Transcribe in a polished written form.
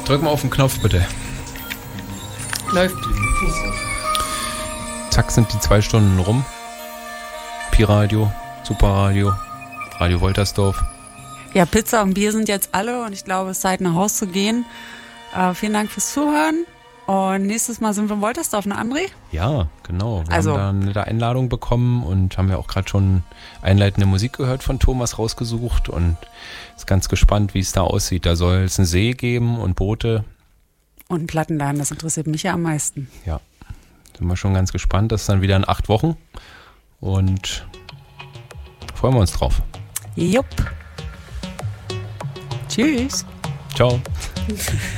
Drück mal auf den Knopf, bitte. Läuft. Zack, sind die 2 Stunden rum. Pi-Radio, Superradio, Radio Woltersdorf. Ja, Pizza und Bier sind jetzt alle und ich glaube, es ist Zeit, nach Hause zu gehen. Vielen Dank fürs Zuhören. Und nächstes Mal sind wir in Woltersdorf, ne, André? Ja, genau. Wir Also, haben da eine nette Einladung bekommen und haben ja auch gerade schon einleitende Musik gehört von Thomas rausgesucht und ist ganz gespannt, wie es da aussieht. Da soll es einen See geben und Boote. und ein Plattenladen, das interessiert mich ja am meisten. Ja, sind wir schon ganz gespannt. Das ist dann wieder in 8 Wochen und freuen wir uns drauf. Jupp. Tschüss. Ciao.